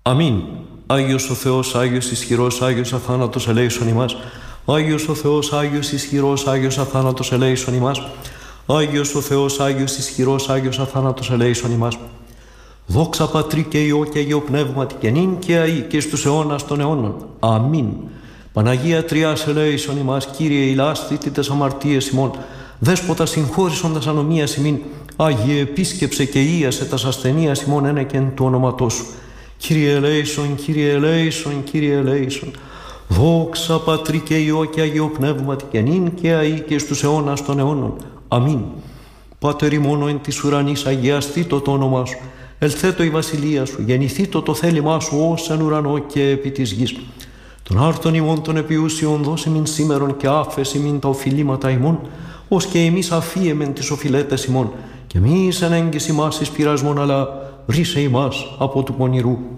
Αμήν. Άγιος ο Θεός, Άγιος ισχυρός, Άγιος αθάνατος ελέησον ημάς. Άγιος ο Θεός, Άγιος ισχυρός, Άγιος αθάνατος ελέησον ημάς. Άγιος ο Θεός, Άγιος ισχυρός, Άγιος αθάνατος ελέησον ημάς. Δόξα Πατρί και Υιό και Αγίο Πνεύματι και νυν και αεί και στους αιώνας των αιώνων. Αμήν. Παναγία Τριάς ελέησον ημάς, Κύριε ηλάσθητη τες αμαρτίες ημών, Δέσποτα συγχώρησον τας ανομίας ημίν, Άγιε επίσκεψε και ίασε τας ασθενείας ημών ένεκεν του ονόματός σου. Κύριε ελέησον, Κύριε ελέησον, Κύριε ελέησον. Δόξα Πατρί και Υιό και Αγίο Πνεύματι και νυν και αεί και στους αιώνας των αιώνων. Αμήν. Πάτερ ημών εν της ουρανής, αγιαστήτω το όνομά σου. Ελθέτω η βασιλεία σου, γεννηθήτω το θέλημά σου ως εν ουρανό και επί της γης. Των άρτων ημών των επιούσιων δώσε μην σήμερον και άφεση μην τα οφειλήματα ημών, ως και εμείς αφίεμεν τις οφειλέτες ημών, και μη εν έγκυση μας εις πειρασμόν, αλλά ρίσε ημάς από του πονηρού.